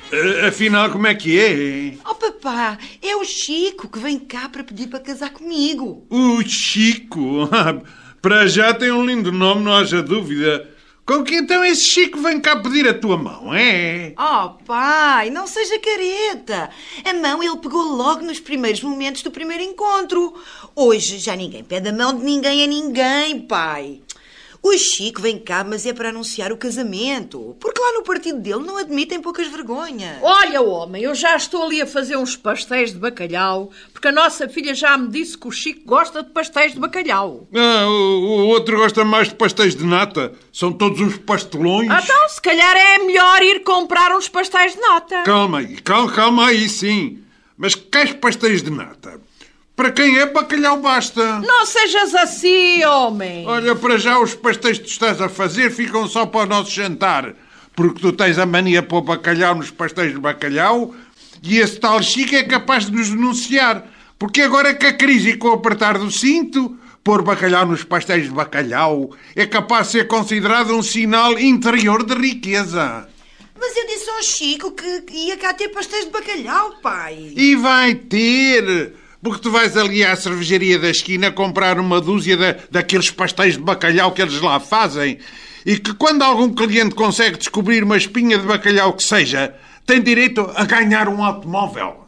Afinal, como é que é? Oh, papá, é o Chico que vem cá para pedir para casar comigo. O Chico? Para já tem um lindo nome, não haja dúvida. Com que então esse Chico vem cá pedir a tua mão, é? Oh, pai, não seja careta. A mão ele pegou logo nos primeiros momentos do primeiro encontro. Hoje já ninguém pede a mão de ninguém a ninguém, pai. O Chico vem cá, mas é para anunciar o casamento. Porque lá no partido dele não admitem poucas vergonhas. Olha, homem, eu já estou ali a fazer uns pastéis de bacalhau, porque a nossa filha já me disse que o Chico gosta de pastéis de bacalhau. O outro gosta mais de pastéis de nata. São todos uns pastelões. Então, se calhar é melhor ir comprar uns pastéis de nata. Calma aí, sim. Mas quais pastéis de nata? Para quem é bacalhau basta. Não sejas assim, homem. Olha, para já os pastéis que tu estás a fazer ficam só para o nosso jantar. Porque tu tens a mania de pôr bacalhau nos pastéis de bacalhau e esse tal Chico é capaz de nos denunciar. Porque agora que a crise com o apertar do cinto, pôr bacalhau nos pastéis de bacalhau é capaz de ser considerado um sinal interior de riqueza. Mas eu disse ao Chico que ia cá ter pastéis de bacalhau, pai. E vai ter... Porque tu vais ali à cervejaria da esquina comprar uma dúzia daqueles pastéis de bacalhau que eles lá fazem e que quando algum cliente consegue descobrir uma espinha de bacalhau que seja, tem direito a ganhar um automóvel.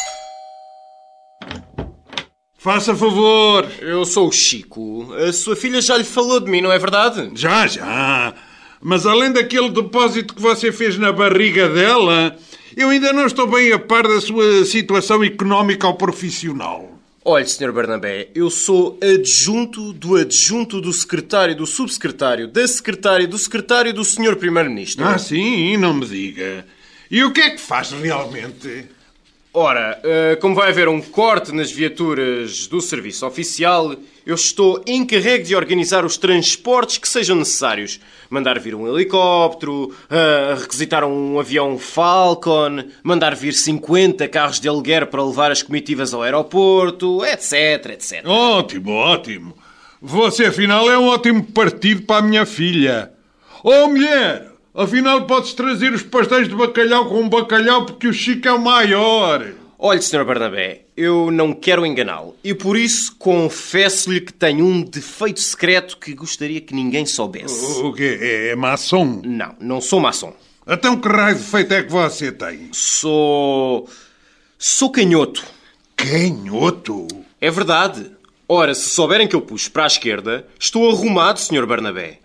Faça favor. Eu sou o Chico. A sua filha já lhe falou de mim, não é verdade? Já. Mas além daquele depósito que você fez na barriga dela... Eu ainda não estou bem a par da sua situação económica ou profissional. Olhe, Sr. Barnabé, eu sou adjunto do secretário, do subsecretário, da secretária, do secretário do Sr. Primeiro-Ministro. Ah, sim? Não me diga. E o que é que faz realmente? Ora, como vai haver um corte nas viaturas do serviço oficial, eu estou encarregue de organizar os transportes que sejam necessários. Mandar vir um helicóptero, requisitar um avião Falcon, mandar vir 50 carros de aluguer para levar as comitivas ao aeroporto, etc. Ótimo. Você, afinal, é um ótimo partido para a minha filha. Oh, mulher! Afinal, podes trazer os pastéis de bacalhau com bacalhau porque o Chico é o maior. Olhe, Sr. Barnabé, eu não quero enganá-lo. E por isso confesso-lhe que tenho um defeito secreto que gostaria que ninguém soubesse. O quê? É maçom? Não sou maçom. Então que raio de defeito é que você tem? Sou canhoto. Canhoto? É verdade. Ora, se souberem que eu puxo para a esquerda, estou arrumado, Sr. Barnabé.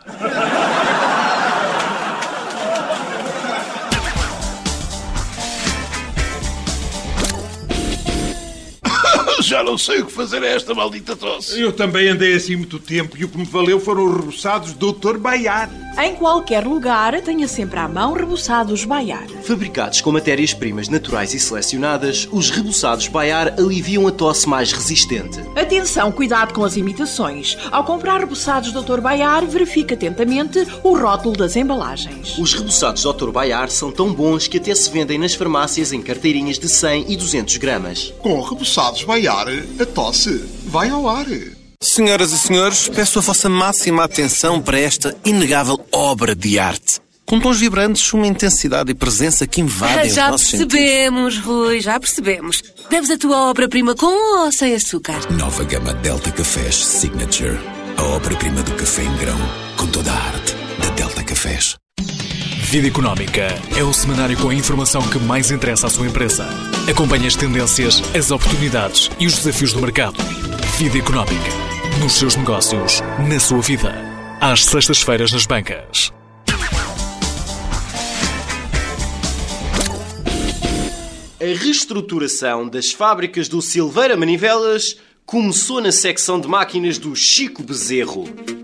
Já não sei o que fazer a esta maldita tosse. Eu também andei assim muito tempo e o que me valeu foram os reboçados Dr. Baiar. Em qualquer lugar, tenha sempre à mão reboçados Baiar. Fabricados com matérias-primas naturais e selecionadas, os reboçados Baiar aliviam a tosse mais resistente. Atenção, cuidado com as imitações. Ao comprar reboçados Dr. Baiar, verifique atentamente o rótulo das embalagens. Os reboçados Dr. Baiar são tão bons que até se vendem nas farmácias em carteirinhas de 100 e 200 gramas. Com reboçados Baiar, a tosse vai ao ar. Senhoras e senhores, peço a vossa máxima atenção para esta inegável obra de arte. Com tons vibrantes, uma intensidade e presença que invadem os nossos sentidos. Já percebemos, Rui, já percebemos. Bebes a tua obra-prima com ou sem açúcar? Nova gama Delta Cafés Signature. A obra-prima do café em grão, com toda a arte da Delta Cafés. Vida Económica é o semanário com a informação que mais interessa à sua empresa. Acompanhe as tendências, as oportunidades e os desafios do mercado. Vida Económica. Nos seus negócios, na sua vida. Às sextas-feiras nas bancas. A reestruturação das fábricas do Silveira Manivelas começou na secção de máquinas do Chico Bezerro.